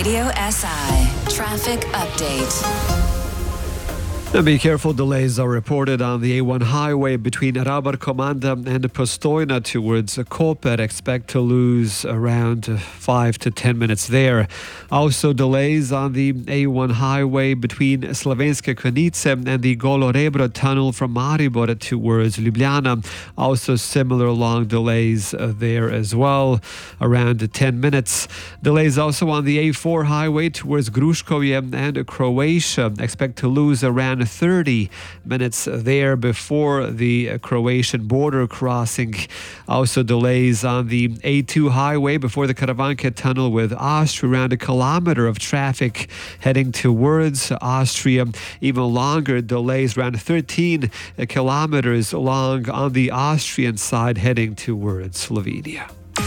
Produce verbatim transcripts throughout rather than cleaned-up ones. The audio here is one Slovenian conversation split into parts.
Radio S I Traffic Update. Now be careful, delays are reported on the A one highway between Rabar Komanda and Postojna towards Koper. Expect to lose around five to ten minutes there. Also delays on the A one highway between Slovenske Konjice and the Golo Rebro tunnel from Maribor towards Ljubljana. Also similar long delays there as well, around ten minutes. Delays also on the A four highway towards Gruškovje and Croatia. Expect to lose around thirty minutes there before the Croatian border crossing. Also delays on the A two highway before the Karavanke tunnel with Austria, around a kilometer of traffic heading towards Austria. Even longer delays, around thirteen kilometers long on the Austrian side heading towards Slovenia.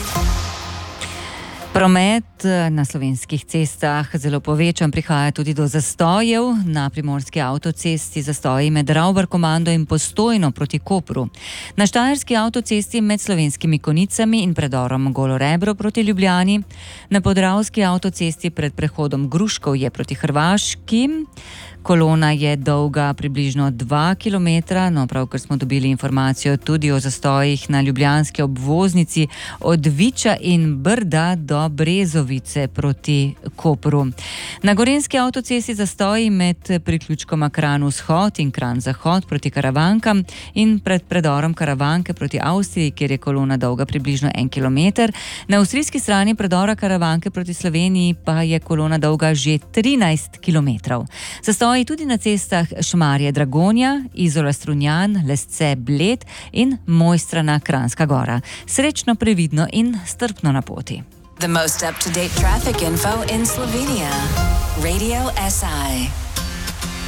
Promet na slovenskih cestah zelo povečan, prihaja tudi do zastojev. Na primorski avtocesti zastoji med Rabar Komando in Postojno proti Kopru. Na štajerski avtocesti med Slovenskimi Konjicami in predorom Golo Rebro proti Ljubljani. Na podravski avtocesti pred prehodom Gruškovje proti Hrvaški. Kolona je dolga približno dva kilometra, no pravkar smo dobili informacijo tudi o zastojih na ljubljanski obvoznici od Viča in Brda do Brezovice proti Kopru. Na gorenjski avtocesti zastoji med priključkoma Kranj vzhod in Kranj zahod proti Karavankam in pred predorom Karavanke proti Avstriji, kjer je kolona dolga približno en kilometer. Na avstrijski strani predora Karavanke proti Sloveniji pa je kolona dolga že trinajst kilometrov. Zastoji tudi na cestah Šmarje Dragonja, Izola Strunjan, Lesce Bled in Mojstrana Kranjska Gora. Srečno, previdno in strpno na poti. The most up-to-date traffic info in Slovenia. Radio S I.